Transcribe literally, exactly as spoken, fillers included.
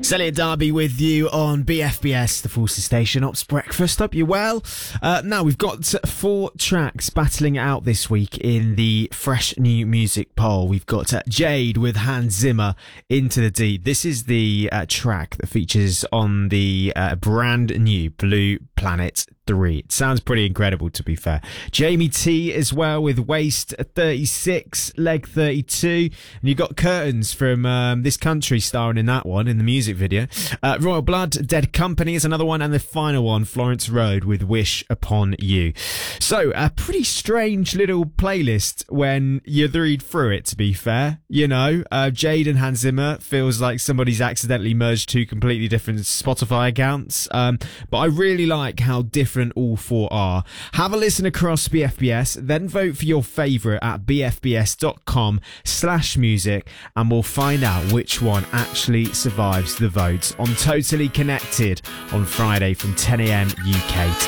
Elliot Darby with you on B F B S, the Forces Station Ops Breakfast. Hope you're well. Uh, now, we've got four tracks battling it out this week in the Fresh New Music poll. We've got uh, Jade with Hans Zimmer, Into the Deep. This is the uh, track that features on the uh, brand new Blue Planet three. It sounds pretty incredible, to be fair. Jamie T as well with Waist thirty-six, Leg thirty-two. And you got Curtains from um, This Country starring in that one, in the music video. Uh, Royal Blood, Dead Company is another one. And the final one, Florence Road with Wish Upon You. So, a pretty strange little playlist when you read through it, to be fair. You know, uh, Jade and Hans Zimmer feels like somebody's accidentally merged two completely different Spotify accounts. Um, but I really like how different all four are. Have a listen across B F B S, then vote for your favourite at bfbs.com slash music, and we'll find out which one actually survives the votes on Totally Connected on Friday from ten a.m. U K time.